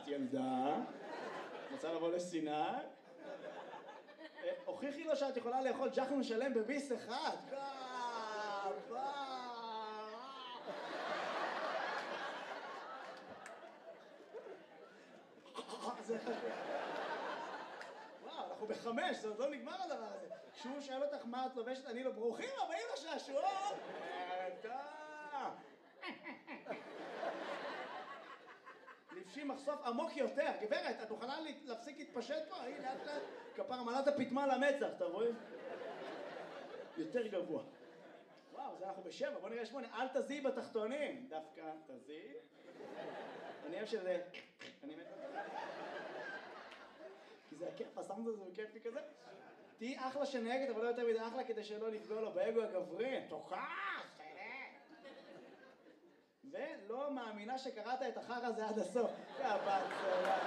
את ילדה, רוצה לבוא לסיני, הוכיחי לו שאת יכולה לאכול ג'חנון שלם בביס אחד. וואו, אנחנו ב5, זה עוד לא נגמר הדבר הזה. כשהוא שואל אותך מה את לובשת, אני לא, ברוכים הבאים לשעשועון! לבשים מחשוף עמוק יותר. גברת, את מוכנה להפסיק להתפשט פה? הנה, לאט לאט. כפר מלאת הפטמה למצח, אתה רואה? יותר גבוה. וואו, זה אנחנו ב7, בוא נראה 8. אל תזיעי בתחתונים. דווקא תזיעי. אני אוהב שזה... אני מת בזה. כי זה הכיף, הסאונד הזה הוא כיף לי כזה. תהי אחלה שנהגת, אבל לא יותר מדי אחלה כדי שלא לפגוע לו באגו הגברי. תוכח, תראה. ולא מאמינה שקראת את החר הזה עד הסוף. יא בת צלח.